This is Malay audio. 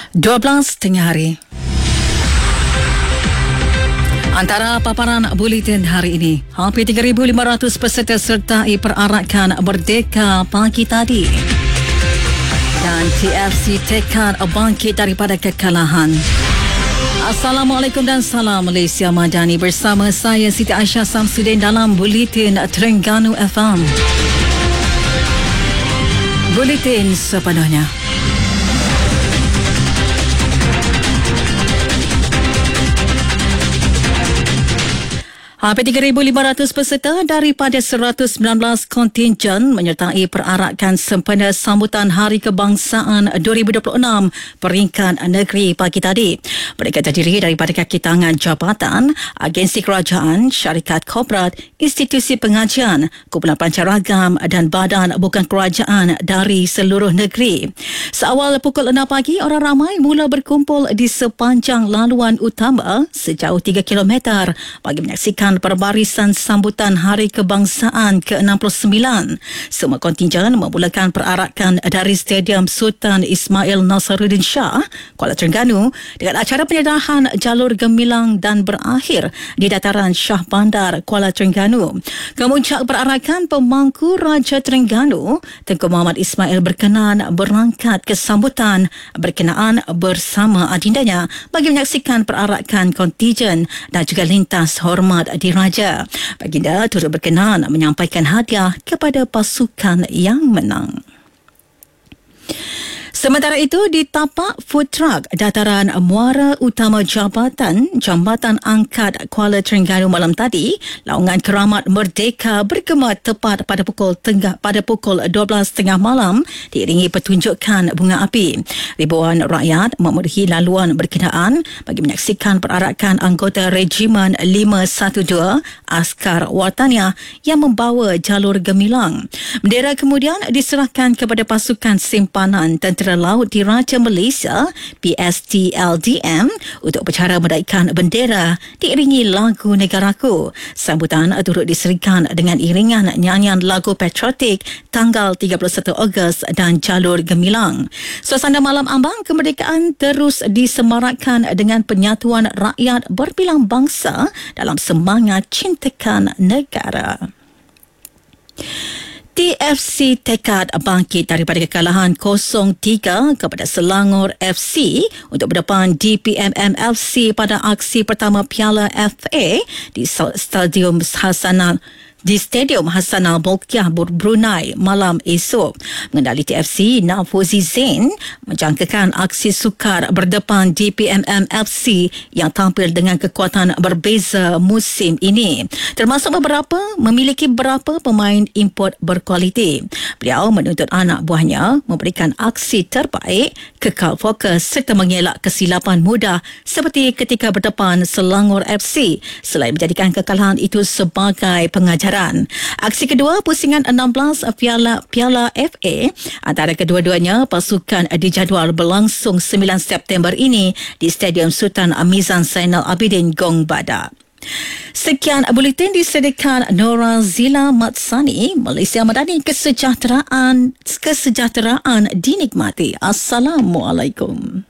12 tengah hari. Antara paparan buletin hari ini, hampir 3,500 peserta sertai perarakan Merdeka pagi tadi. Dan TFC tekad bangkit daripada kekalahan. Assalamualaikum dan salam Malaysia Madani, bersama saya Siti Aisyah Samsudin dalam Buletin Terengganu FM. Buletin sepenuhnya. Hampir 3,500 peserta daripada 119 kontingen menyertai perarakan sempena sambutan Hari Kebangsaan 2026 peringkat negeri pagi tadi. Mereka terdiri daripada kaki tangan jabatan, agensi kerajaan, syarikat korporat, institusi pengajian, kumpulan pancaragam dan badan bukan kerajaan dari seluruh negeri. Seawal pukul 6 pagi, orang ramai mula berkumpul di sepanjang laluan utama sejauh 3 km bagi menyaksikan perbarisan sambutan Hari Kebangsaan ke-69. Semua kontingen memulakan perarakan dari Stadium Sultan Ismail Nasruddin Shah, Kuala Terengganu dengan acara penyedahan jalur gemilang dan berakhir di dataran Shah Bandar, Kuala Terengganu. Kemuncak perarakan pemangku Raja Terengganu, Tengku Muhammad Ismail berkenan berangkat ke sambutan berkenaan bersama adindanya bagi menyaksikan perarakan kontingen dan juga lintas hormat diraja. Baginda turut berkenan menyampaikan hadiah kepada pasukan yang menang. Sementara itu, di tapak food truck dataran Muara Utama Jambatan Angkat Kuala Terengganu malam tadi, laungan keramat Merdeka bergema tepat pada pukul 12.30 malam diiringi pertunjukan bunga api. Ribuan rakyat memenuhi laluan berkenaan bagi menyaksikan perarakan anggota Regimen 512 Askar Watania yang membawa jalur gemilang. Bendera kemudian diserahkan kepada pasukan simpanan Tentera Laut Diraja Malaysia PSTLDM untuk upacara menaikkan bendera diiringi lagu Negaraku. Sambutan turut diserikan dengan iringan nyanyian lagu patriotik tanggal 31 Ogos dan jalur gemilang. Suasana malam ambang kemerdekaan terus disemarakkan dengan penyatuan rakyat berbilang bangsa dalam semangat cintakan negara. TFC tekad bangkit daripada kekalahan 0-3 kepada Selangor FC untuk berdepan DPMM FC pada aksi pertama Piala FA di Stadium Hassanal Bolkiah Brunei malam esok. Mengendali TFC Nafuzi Zain menjangkakan aksi sukar berdepan DPMM FC yang tampil dengan kekuatan berbeza musim ini, termasuk memiliki beberapa pemain import berkualiti. Beliau menuntut anak buahnya memberikan aksi terbaik, kekal fokus serta mengelak kesilapan mudah seperti ketika berdepan Selangor FC selain menjadikan kekalahan itu sebagai pengajaran. Aksi kedua pusingan 16 Piala FA antara kedua-duanya pasukan dijadual berlangsung 9 September ini di Stadium Sultan Amizan Zainal Abidin Gong Badak. Sekian buletin disediakan Nora Zila Matsani. Malaysia Madani, kesejahteraan dinikmati. Assalamualaikum.